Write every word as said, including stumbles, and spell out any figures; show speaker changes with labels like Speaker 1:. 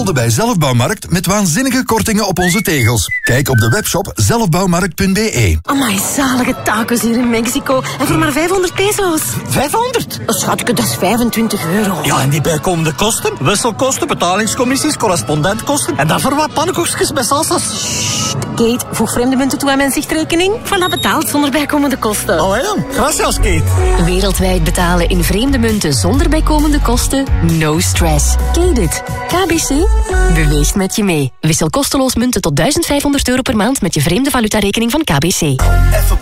Speaker 1: bij Zelfbouwmarkt met waanzinnige kortingen op onze tegels. Kijk op de webshop zelfbouwmarkt punt b e.
Speaker 2: Amai, zalige tacos hier in Mexico. En voor maar vijfhonderd peso's.
Speaker 3: vijfhonderd?
Speaker 2: Oh, schatje, dat is vijfentwintig euro.
Speaker 3: Ja, en die bijkomende kosten? Wisselkosten, betalingscommissies, correspondentkosten. En dan voor wat pannenkoekjes met salsa's.
Speaker 2: Sst, Kate, voeg vreemde munten toe aan mijn zichtrekening. Voilà, betaald zonder bijkomende kosten.
Speaker 3: Oh ja, gracias, Kate.
Speaker 4: Wereldwijd betalen in vreemde munten zonder bijkomende kosten? No stress. Kate it. K B C beweegt met je mee. Wissel kosteloos munten tot duizend vijfhonderd euro per maand met je vreemde valutarekening van K B C.
Speaker 5: Even